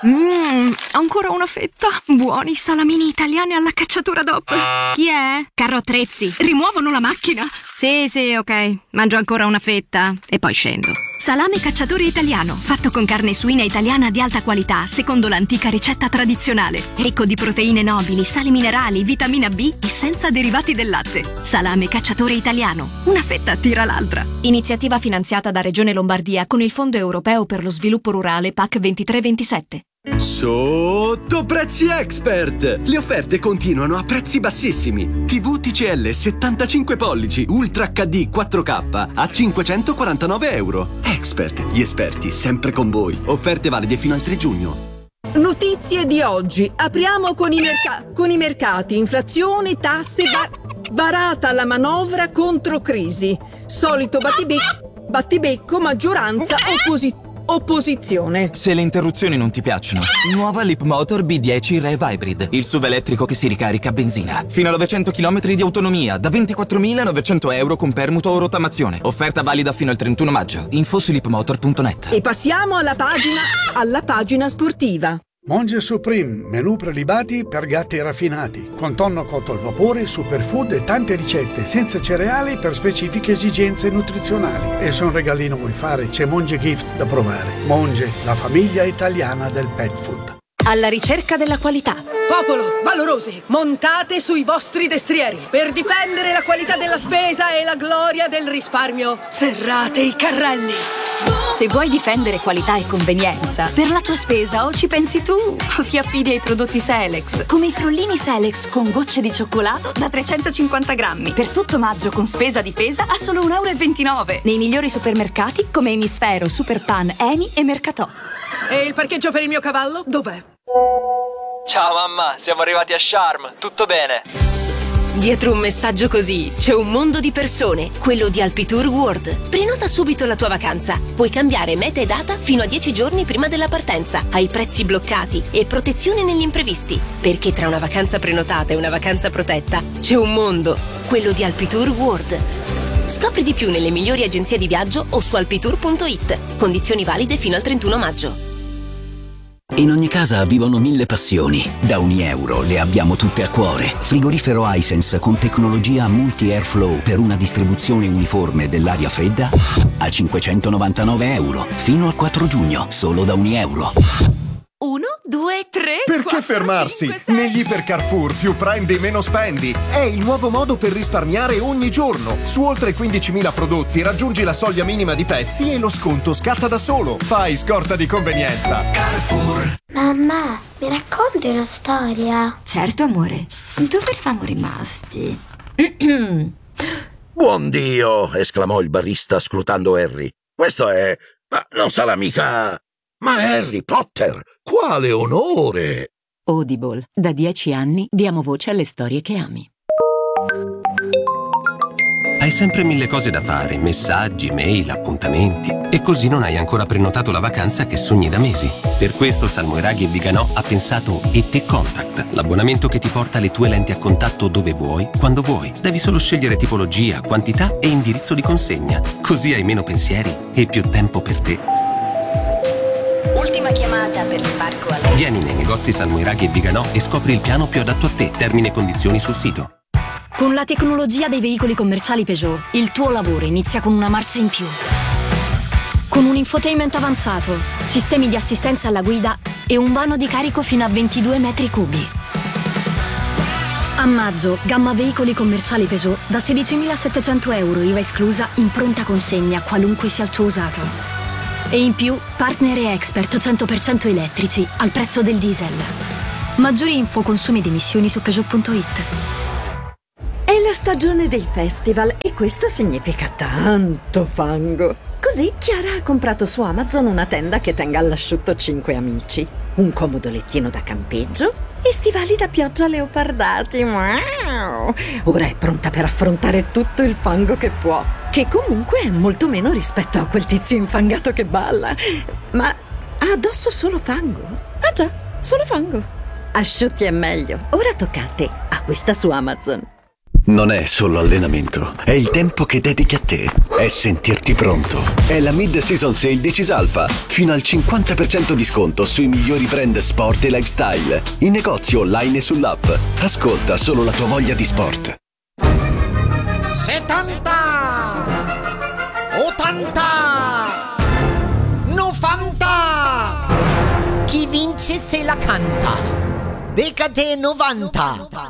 Ancora una fetta. Buoni salamini italiani alla cacciatura DOP. Chi è? Carro attrezzi. Rimuovono la macchina. Sì, ok. Mangio ancora una fetta e poi scendo. Salame cacciatore italiano, fatto con carne suina italiana di alta qualità, secondo l'antica ricetta tradizionale. Ricco di proteine nobili, sali minerali, vitamina B e senza derivati del latte. Salame cacciatore italiano. Una fetta tira l'altra. Iniziativa finanziata da Regione Lombardia con il Fondo Europeo per lo Sviluppo Rurale PAC 23-27. Sotto prezzi expert! Le offerte continuano a prezzi bassissimi. TV TCL 75 pollici Ultra HD 4K a 549 euro. Expert, gli esperti sempre con voi. Offerte valide fino al 3 giugno. Notizie di oggi. Apriamo con i mercati. Inflazione, tasse, varata la manovra contro crisi. Solito battibecco, maggioranza, opposizione. Se le interruzioni non ti piacciono, nuova Leapmotor B10 Rev Hybrid, il SUV elettrico che si ricarica a benzina. Fino a 900 km di autonomia, da 24.900 euro con permuto o rottamazione. Offerta valida fino al 31 maggio. Info su leapmotor.net. E passiamo alla pagina sportiva. Monge Supreme, menù prelibati per gatti raffinati, con tonno cotto al vapore, superfood e tante ricette, senza cereali per specifiche esigenze nutrizionali. E se un regalino vuoi fare, c'è Monge Gift da provare. Monge, la famiglia italiana del pet food. Alla ricerca della qualità. Popolo, valorosi, montate sui vostri destrieri. Per difendere la qualità della spesa e la gloria del risparmio, serrate i carrelli. Se vuoi difendere qualità e convenienza, per la tua spesa o ci pensi tu o ti affidi ai prodotti Selex, come i frullini Selex con gocce di cioccolato da 350 grammi. Per tutto maggio con spesa difesa a solo 1,29 euro. Nei migliori supermercati come Emisfero, Superpan, Eni e Mercatò. E il parcheggio per il mio cavallo? Dov'è? Ciao mamma, siamo arrivati a Sharm, tutto bene? Dietro un messaggio così c'è un mondo di persone, quello di Alpitour World. Prenota subito la tua vacanza. Puoi cambiare meta e data fino a 10 giorni prima della partenza, hai prezzi bloccati e protezione negli imprevisti. Perché tra una vacanza prenotata e una vacanza protetta c'è un mondo, quello di Alpitour World. Scopri di più nelle migliori agenzie di viaggio o su alpitour.it. Condizioni valide fino al 31 maggio. In ogni casa vivono 1000 passioni. Da €1 le abbiamo tutte a cuore. Frigorifero Hisense con tecnologia multi-airflow per una distribuzione uniforme dell'aria fredda a €599 fino al 4 giugno, solo da €1. 1, 2, 3. Perché 4, fermarsi? 5, 6. Negli Iper Carrefour più prendi meno spendi. È il nuovo modo per risparmiare ogni giorno. Su oltre 15.000 prodotti raggiungi la soglia minima di pezzi e lo sconto scatta da solo. Fai scorta di convenienza. Carrefour. Mamma, mi racconti una storia? Certo, amore. Dove eravamo rimasti? Buon Dio! Esclamò il barista scrutando Harry. Questo è... ma non sarà mica... Ma Harry Potter, quale onore! Audible. Da 10 anni diamo voce alle storie che ami. Hai sempre 1000 cose da fare, messaggi, mail, appuntamenti, e così non hai ancora prenotato la vacanza che sogni da mesi. Per questo Salmoiraghi e Viganò ha pensato ET Contact, l'abbonamento che ti porta le tue lenti a contatto dove vuoi, quando vuoi. Devi solo scegliere tipologia, quantità e indirizzo di consegna. Così hai meno pensieri e più tempo per te. Ultima chiamata per l'imbarco a lei. Vieni nei negozi Salmoiraghi e Viganò e scopri il piano più adatto a te. Termini e condizioni sul sito. Con la tecnologia dei veicoli commerciali Peugeot, il tuo lavoro inizia con una marcia in più. Con un infotainment avanzato, sistemi di assistenza alla guida e un vano di carico fino a 22 metri cubi. A maggio, gamma veicoli commerciali Peugeot da 16.700 euro IVA esclusa in pronta consegna qualunque sia il tuo usato. E in più, partner e expert 100% elettrici al prezzo del diesel. Maggiori info, consumi ed emissioni su Peugeot.it. È la stagione dei festival e questo significa tanto fango. Così Chiara ha comprato su Amazon una tenda che tenga all'asciutto 5 amici, un comodo lettino da campeggio e stivali da pioggia leopardati. Wow! Ora è pronta per affrontare tutto il fango che può, che comunque è molto meno rispetto a quel tizio infangato che balla. Ma ha addosso solo fango? Ah già, solo fango. Asciutti è meglio. Ora tocca a te. Acquista su Amazon. Non è solo allenamento, è il tempo che dedichi a te. è sentirti pronto. È la Mid-Season Sale di Cisalfa. Fino al 50% di sconto sui migliori brand sport e lifestyle. In negozio, online e sull'app. Ascolta solo la tua voglia di sport. 70 80 90 Chi vince se la canta? Decade 90.